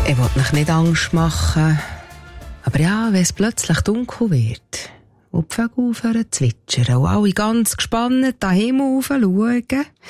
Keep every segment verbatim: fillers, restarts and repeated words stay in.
Ich will euch nicht Angst machen. Aber ja, wenn es plötzlich dunkel wird und die Vögel aufhören zu zwitschern und alle ganz gespannt da Himmel rauf schauen,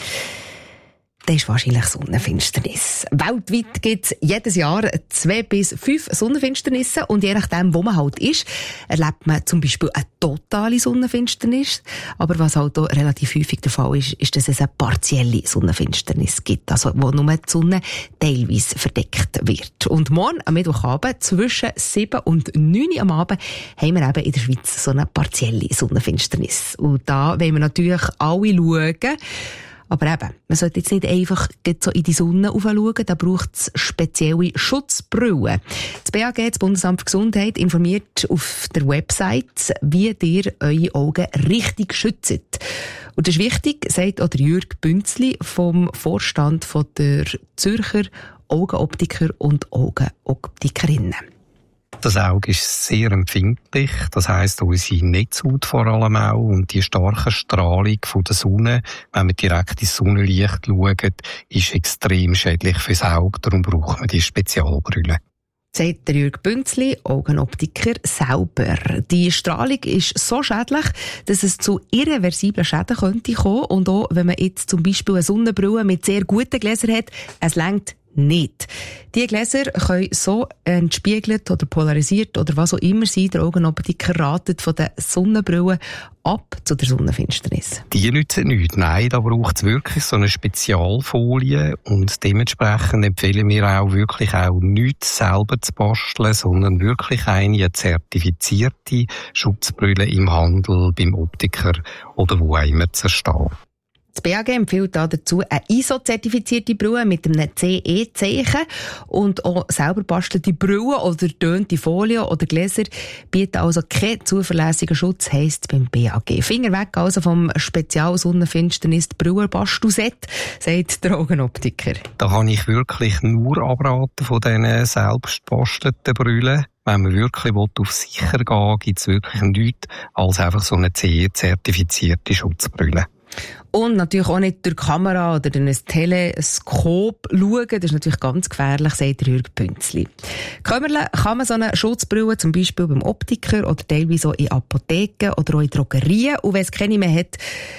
dann ist wahrscheinlich Sonnenfinsternis. Weltweit gibt es jedes Jahr zwei bis fünf Sonnenfinsternisse und je nachdem, wo man halt ist, erlebt man zum Beispiel eine totale Sonnenfinsternis. Aber was halt auch relativ häufig der Fall ist, ist, dass es eine partielle Sonnenfinsternis gibt, also wo nur die Sonne teilweise verdeckt wird. Und morgen am Mittwochabend zwischen sieben und neun Uhr am Abend haben wir eben in der Schweiz so eine partielle Sonnenfinsternis. Und da wollen wir natürlich alle schauen. Aber eben, man sollte jetzt nicht einfach so in die Sonne schauen, da braucht es spezielle Schutzbrillen. Das B A G, das Bundesamt für Gesundheit, informiert auf der Website, wie ihr eure Augen richtig schützt. Und das ist wichtig, sagt auch der Jürg Bünzli vom Vorstand von der Zürcher Augenoptiker und Augenoptikerinnen. Das Auge ist sehr empfindlich, das heisst unsere Netzhaut vor allem auch, und die starke Strahlung von der Sonne, wenn man direkt ins Sonnenlicht schaut, ist extrem schädlich fürs Auge, darum braucht man die Spezialbrille. Sagt der Jürg Bünzli, Augenoptiker selber. Die Strahlung ist so schädlich, dass es zu irreversiblen Schäden könnte kommen, und auch wenn man jetzt zum Beispiel eine Sonnenbrille mit sehr guten Gläsern hat, es reicht nicht. Die Gläser können so entspiegelt oder polarisiert oder was auch immer sein. Der Augenoptiker ratet von den Sonnenbrillen ab zu der Sonnenfinsternis. Die nützen nichts. Nein, da braucht es wirklich so eine Spezialfolie, und dementsprechend empfehlen wir auch wirklich auch nichts selber zu basteln, sondern wirklich eine zertifizierte Schutzbrille im Handel, beim Optiker oder wo auch immer zu erstehen. Das B A G empfiehlt dazu eine I S O-zertifizierte Brille mit einem C E-Zeichen, und auch selber bastelte Brillen oder tönte Folien oder Gläser bieten also keinen zuverlässigen Schutz, heisst beim B A G. Finger weg also vom Spezial-Sonnenfinsternis Brillenbastelset, sagt der Augenoptiker. Da kann ich wirklich nur abraten von diesen selbstbastelten Brillen. Wenn man wirklich auf sicher gehen will, gibt es wirklich nichts als einfach so eine C E-zertifizierte Schutzbrille. Und natürlich auch nicht durch die Kamera oder durch ein Teleskop schauen. Das ist natürlich ganz gefährlich, sagt der Jürg Bünzli. Kümmern kann man so eine Schutzbrille zum Beispiel beim Optiker oder teilweise auch in Apotheken oder auch in Drogerien. Und wenn es keine mehr hat,